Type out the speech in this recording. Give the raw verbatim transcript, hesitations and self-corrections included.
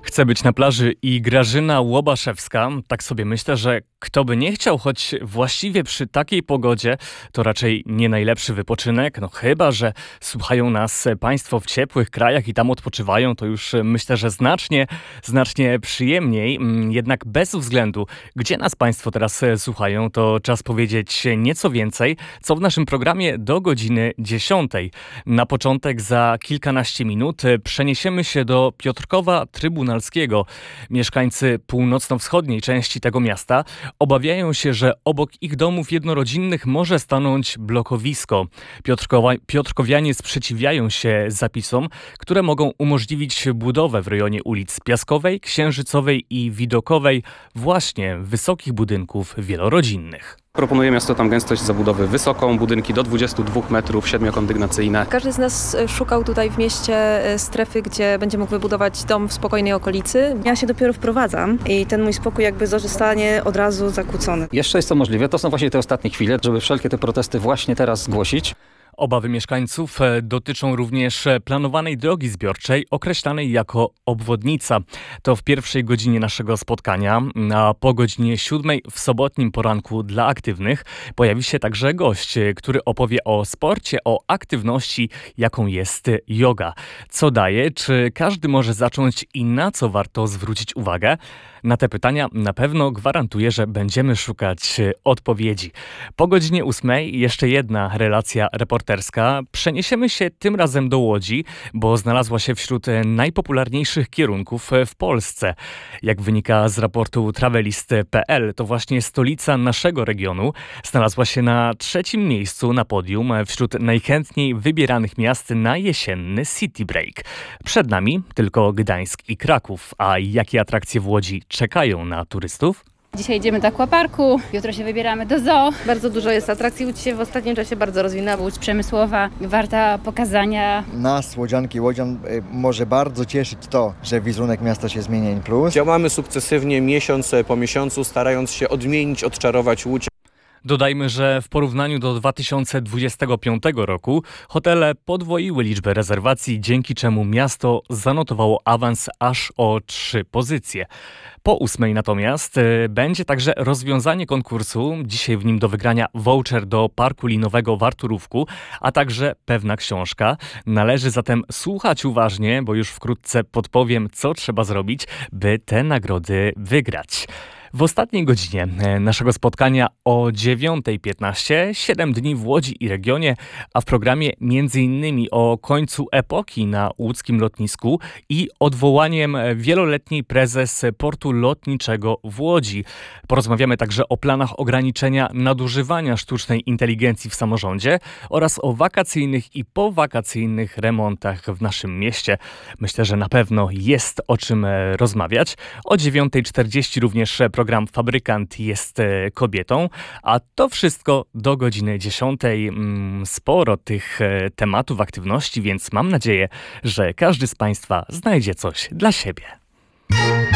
Chcę być na plaży i Grażyna Łobaszewska. Tak sobie myślę, że kto by nie chciał, choć właściwie przy takiej pogodzie to raczej nie najlepszy wypoczynek. No chyba, że słuchają nas Państwo w ciepłych krajach i tam odpoczywają, to już myślę, że znacznie, znacznie przyjemniej. Jednak bez względu, gdzie nas Państwo teraz słuchają, to czas powiedzieć nieco więcej, co w naszym programie do godziny dziesiątej. Na początek za kilkanaście minut przeniesiemy się do Piotrkowa Trybunalskiego. Mieszkańcy północno-wschodniej części tego miasta obawiają się, że obok ich domów jednorodzinnych może stanąć blokowisko. Piotrkowa- Piotrkowianie sprzeciwiają się zapisom, które mogą umożliwić budowę w rejonie ulic Piaskowej, Księżycowej i Widokowej właśnie wysokich budynków wielorodzinnych. Proponuje miasto tam gęstość zabudowy wysoką, budynki do dwudziestu dwóch metrów, siedmiokondygnacyjne. Każdy z nas szukał tutaj w mieście strefy, gdzie będzie mógł wybudować dom w spokojnej okolicy. Ja się dopiero wprowadzam i ten mój spokój jakby zostanie od razu zakłócony. Jeszcze jest to możliwe, to są właśnie te ostatnie chwile, żeby wszelkie te protesty właśnie teraz zgłosić. Obawy mieszkańców dotyczą również planowanej drogi zbiorczej określanej jako obwodnica. To w pierwszej godzinie naszego spotkania, a po godzinie siódmej w sobotnim poranku dla aktywnych pojawi się także gość, który opowie o sporcie, o aktywności, jaką jest yoga. Co daje, czy każdy może zacząć i na co warto zwrócić uwagę? Na te pytania na pewno gwarantuję, że będziemy szukać odpowiedzi. Po godzinie ósmej jeszcze jedna relacja reporterska. Przeniesiemy się tym razem do Łodzi, bo znalazła się wśród najpopularniejszych kierunków w Polsce. Jak wynika z raportu travelist kropka p l, to właśnie stolica naszego regionu znalazła się na trzecim miejscu na podium wśród najchętniej wybieranych miast na jesienny City Break. Przed nami tylko Gdańsk i Kraków. A jakie atrakcje w Łodzi czekają na turystów? Dzisiaj idziemy do aquaparku, jutro się wybieramy do zoo. Bardzo dużo jest atrakcji, Łódź się w ostatnim czasie bardzo rozwinęła. Łódź przemysłowa, warta pokazania. Nas, łodzianki, łodzian, może bardzo cieszyć to, że wizerunek miasta się zmienia in plus. Działamy sukcesywnie, miesiąc po miesiącu, starając się odmienić, odczarować Łódź. Dodajmy, że w porównaniu do dwa tysiące dwudziestego piątego roku hotele podwoiły liczbę rezerwacji, dzięki czemu miasto zanotowało awans aż o trzy pozycje. Po ósmej natomiast y, będzie także rozwiązanie konkursu. Dzisiaj w nim do wygrania voucher do parku linowego w Arturówku, a także pewna książka. Należy zatem słuchać uważnie, bo już wkrótce podpowiem, co trzeba zrobić, by te nagrody wygrać. W ostatniej godzinie naszego spotkania o dziewiątej piętnaście, siedem dni w Łodzi i regionie, a w programie między innymi o końcu epoki na łódzkim lotnisku i odwołaniem wieloletniej prezes portu lotniczego w Łodzi. Porozmawiamy także o planach ograniczenia nadużywania sztucznej inteligencji w samorządzie oraz o wakacyjnych i powakacyjnych remontach w naszym mieście. Myślę, że na pewno jest o czym rozmawiać. O dziewiątej czterdzieści również program Fabrykant jest kobietą, a to wszystko do godziny dziesiątej. Sporo tych tematów, aktywności, więc mam nadzieję, że każdy z Państwa znajdzie coś dla siebie.